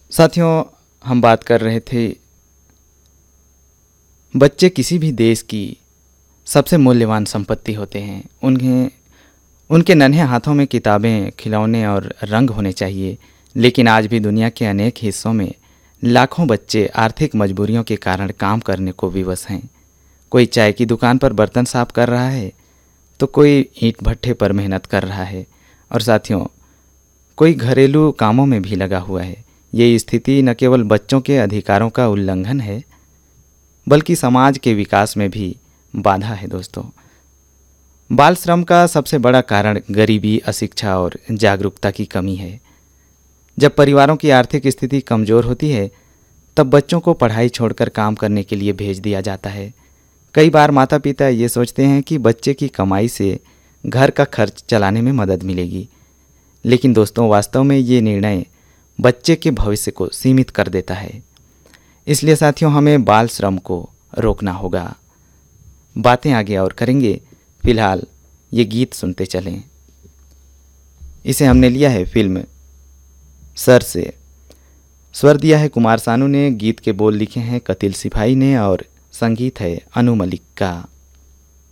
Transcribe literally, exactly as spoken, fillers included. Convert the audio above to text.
साथियों, हम बात कर रहे थे बच्चे किसी भी देश की सबसे मूल्यवान संपत्ति होते हैं। उन्हें उनके नन्हे हाथों में किताबें, खिलौने और रंग होने चाहिए। लेकिन आज भी दुनिया के अनेक हिस्सों में लाखों बच्चे आर्थिक मजबूरियों के कारण काम करने को विवश हैं। कोई चाय की दुकान पर बर्तन साफ कर रहा है, तो कोई ईंट भट्ठे पर मेहनत कर रहा है, और साथियों, कोई घरेलू कामों में भी लगा हुआ है। ये स्थिति न केवल बच्चों के अधिकारों का उल्लंघन है, बल्कि समाज के विकास में भी बाधा है। दोस्तों, बाल श्रम का सबसे बड़ा कारण गरीबी, अशिक्षा और जागरूकता की कमी है। जब परिवारों की आर्थिक स्थिति कमज़ोर होती है, तब बच्चों को पढ़ाई छोड़कर काम करने के लिए भेज दिया जाता है। कई बार माता पिता ये सोचते हैं कि बच्चे की कमाई से घर का खर्च चलाने में मदद मिलेगी, लेकिन दोस्तों, वास्तव में ये निर्णय बच्चे के भविष्य को सीमित कर देता है। इसलिए साथियों, हमें बाल श्रम को रोकना होगा। बातें आगे और करेंगे, फिलहाल ये गीत सुनते चलें। इसे हमने लिया है फिल्म सर से। स्वर दिया है कुमार सानू ने, गीत के बोल लिखे हैं कतिल सिपाही ने, और संगीत है अनु मलिक का।